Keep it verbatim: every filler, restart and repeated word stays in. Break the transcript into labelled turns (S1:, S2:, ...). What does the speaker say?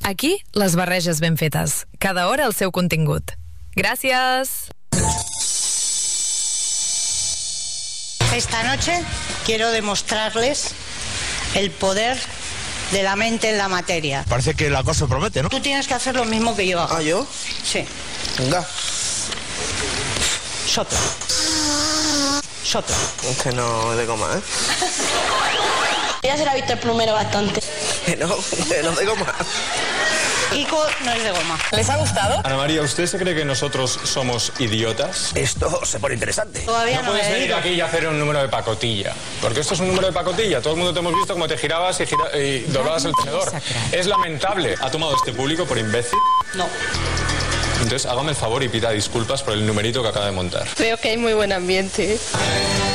S1: Aquí, les barreges ben fetes. Cada hora el seu contingut. Gràcies!
S2: Esta noche quiero demostrarles el poder de la mente en la materia.
S3: Parece que la cosa promete, ¿no?
S2: Tú tienes que hacer lo mismo que yo hago.
S3: ¿Ah, yo?
S2: Sí.
S3: Venga.
S2: Sopla. Sopla.
S3: Es que no de goma, ¿eh?
S4: Ya se la ha visto el plumero bastante.
S3: Que no, que no de goma.
S2: Kiko no es de goma.
S4: ¿Les ha gustado?
S5: Ana María, ¿usted se cree que nosotros somos idiotas?
S3: Esto se pone interesante.
S2: Todavía
S5: No
S2: no,
S5: puedes
S2: me
S5: venir
S2: dedico.
S5: aquí y hacer un número de pacotilla, porque esto es un número de pacotilla. Todo el mundo te hemos visto cómo te girabas y, gira- y doblabas el tenedor. Es lamentable. ¿Ha tomado este público por imbécil?
S2: No.
S5: Entonces hágame el favor y pida disculpas por el numerito que acaba de montar.
S4: Veo que hay muy buen ambiente.